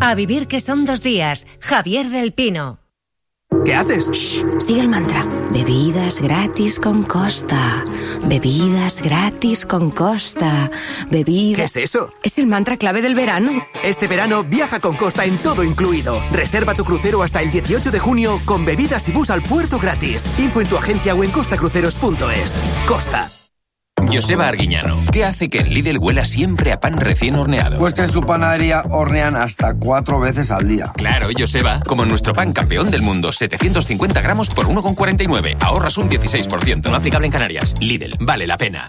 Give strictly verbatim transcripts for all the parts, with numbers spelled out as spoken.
A vivir que son dos días. Javier del Pino. ¿Qué haces? Shh, sigue el mantra. Bebidas gratis con Costa. Bebidas gratis con Costa. Bebidas... ¿Qué es eso? Es el mantra clave del verano. Este verano viaja con Costa en todo incluido. Reserva tu crucero hasta el dieciocho de junio con bebidas y bus al puerto gratis. Info en tu agencia o en costacruceros punto es. Costa. Joseba Arguiñano, ¿qué hace que en Lidl huela siempre a pan recién horneado? Pues que en su panadería hornean hasta cuatro veces al día. Claro, Joseba, como nuestro pan campeón del mundo, setecientos cincuenta gramos por uno con cuarenta y nueve. Ahorras un dieciséis por ciento, no aplicable en Canarias. Lidl, vale la pena.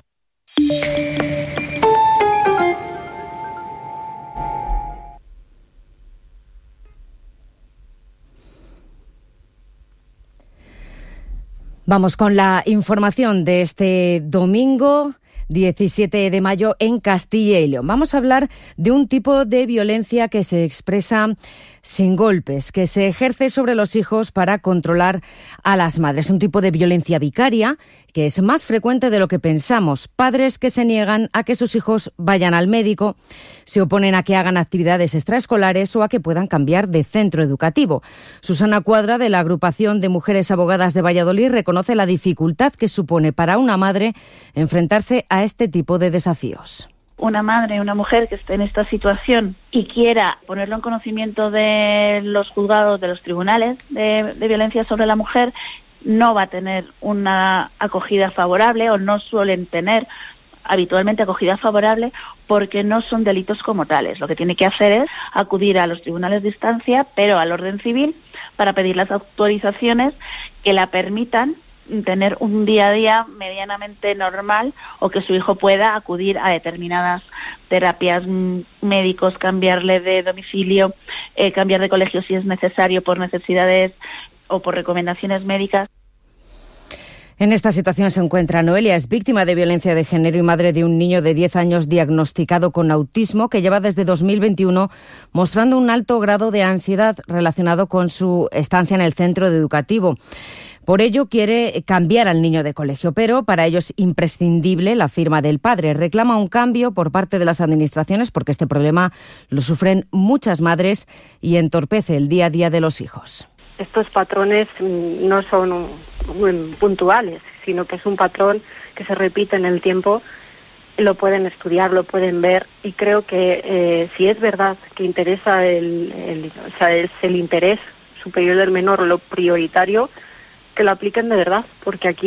Vamos con la información de este domingo diecisiete de mayo en Castilla y León. Vamos a hablar de un tipo de violencia que se expresa sin golpes, que se ejerce sobre los hijos para controlar a las madres. Un tipo de violencia vicaria que es más frecuente de lo que pensamos. Padres que se niegan a que sus hijos vayan al médico, se oponen a que hagan actividades extraescolares o a que puedan cambiar de centro educativo. Susana Cuadra, de la Agrupación de Mujeres Abogadas de Valladolid, reconoce la dificultad que supone para una madre enfrentarse a este tipo de desafíos. Una madre, una mujer que esté en esta situación y quiera ponerlo en conocimiento de los juzgados, de los tribunales de, de violencia sobre la mujer, no va a tener una acogida favorable o no suelen tener habitualmente acogida favorable porque no son delitos como tales. Lo que tiene que hacer es acudir a los tribunales de instancia, pero al orden civil, para pedir las autorizaciones que la permitan tener un día a día medianamente normal o que su hijo pueda acudir a determinadas terapias médicos, cambiarle de domicilio, eh, cambiar de colegio si es necesario por necesidades o por recomendaciones médicas. En esta situación se encuentra Noelia, es víctima de violencia de género y madre de un niño de diez años diagnosticado con autismo que lleva desde dos mil veintiuno mostrando un alto grado de ansiedad relacionado con su estancia en el centro educativo. Por ello quiere cambiar al niño de colegio, pero para ello es imprescindible la firma del padre. Reclama un cambio por parte de las administraciones porque este problema lo sufren muchas madres y entorpece el día a día de los hijos. Estos patrones no son puntuales, sino que es un patrón que se repite en el tiempo. Lo pueden estudiar, lo pueden ver y creo que eh, si es verdad que interesa el, el, o sea, es el interés superior del menor lo prioritario, que lo apliquen de verdad, porque aquí